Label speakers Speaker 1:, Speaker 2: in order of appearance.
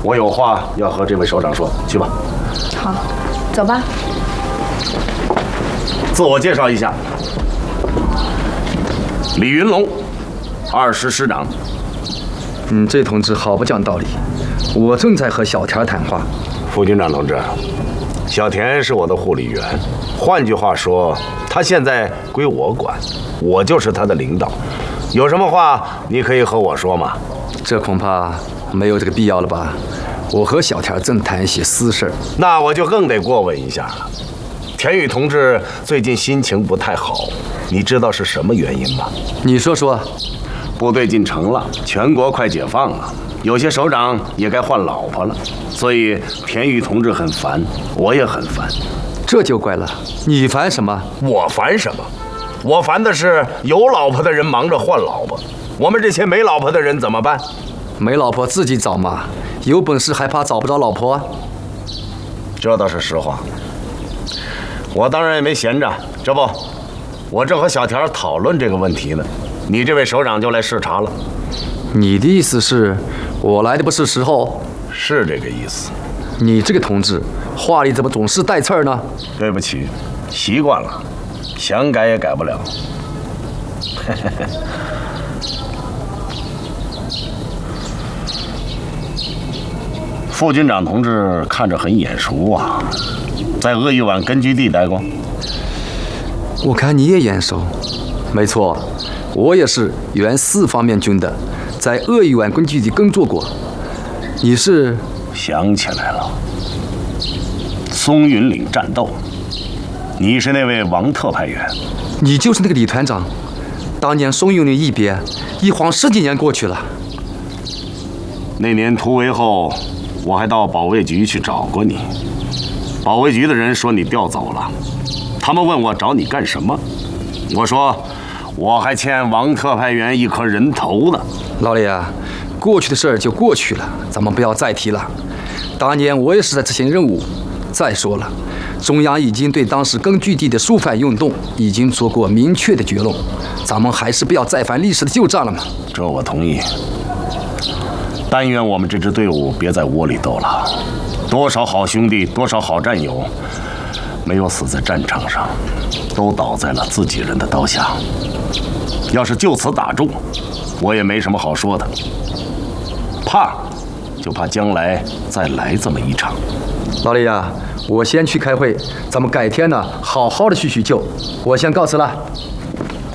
Speaker 1: 我有话要和这位首长说，去吧。
Speaker 2: 好，走吧。
Speaker 1: 自我介绍一下，李云龙，2师师长。
Speaker 3: 这同志好不讲道理，我正在和小田谈话。
Speaker 1: 副军长同志，小田是我的护理员，换句话说，他现在归我管，我就是他的领导。有什么话你可以和我说吗？
Speaker 3: 这恐怕没有这个必要了吧？我和小田正谈一些私事。
Speaker 1: 那我就更得过问一下了。田宇同志最近心情不太好，你知道是什么原因吗？
Speaker 3: 你说说。
Speaker 1: 部队进城了，全国快解放了，有些首长也该换老婆了，所以田宇同志很烦，我也很烦。
Speaker 3: 这就怪了，你烦什么？
Speaker 1: 我烦什么？我烦的是有老婆的人忙着换老婆，我们这些没老婆的人怎么办？
Speaker 3: 没老婆自己找嘛，有本事还怕找不着老婆啊？
Speaker 1: 这倒是实话。我当然也没闲着，这不，我正和小田讨论这个问题呢。你这位首长就来视察了。
Speaker 3: 你的意思是，我来的不是时候？
Speaker 1: 是这个意思。
Speaker 3: 你这个同志，话里怎么总是带刺儿呢？
Speaker 1: 对不起，习惯了，想改也改不了。副军长同志看着很眼熟啊，在鄂豫皖根据地待过。
Speaker 3: 我看你也眼熟。没错，我也是原4方面军的，在鄂豫皖根据地工作过。你是？
Speaker 1: 想起来了，松云岭战斗，你是那位王特派员。
Speaker 3: 你就是那个李团长。当年松云岭一别，一晃10几年过去了。
Speaker 1: 那年突围后，我还到保卫局去找过你。保卫局的人说你调走了，他们问我找你干什么，我说我还欠王特派员1颗人头呢。
Speaker 3: 老李啊，过去的事儿就过去了，咱们不要再提了。当年我也是在执行任务。再说了，中央已经对当时根据地的肃反运动已经做过明确的结论，咱们还是不要再犯历史的旧账了嘛。
Speaker 1: 这我同意。但愿我们这支队伍别在窝里斗了，多少好兄弟，多少好战友，没有死在战场上，都倒在了自己人的刀下。要是就此打住，我也没什么好说的。怕，就怕将来再来这么一场。
Speaker 3: 老李啊，我先去开会，咱们改天呢好好的叙叙旧。我先告辞了。